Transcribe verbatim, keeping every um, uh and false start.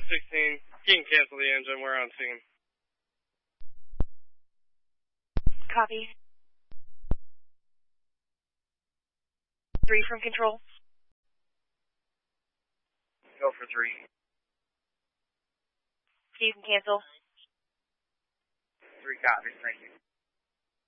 sixteen. You can cancel the engine. We're on scene. Copy. Three from control. Go for three. You can cancel. Three copies, thank you.